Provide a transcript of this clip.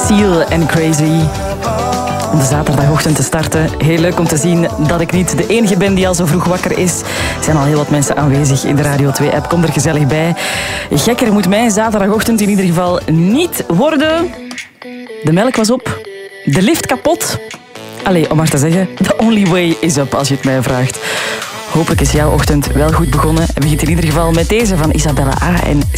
Seal en Crazy. Om de zaterdagochtend te starten. Heel leuk om te zien dat ik niet de enige ben die al zo vroeg wakker is. Er zijn al heel wat mensen aanwezig in de Radio 2-app. Kom er gezellig bij. Gekker moet mijn zaterdagochtend in ieder geval niet worden. De melk was op. De lift kapot. Allee, om maar te zeggen, the only way is up als je het mij vraagt. Hopelijk is jouw ochtend wel goed begonnen. En begint in ieder geval met deze van Isabella A. en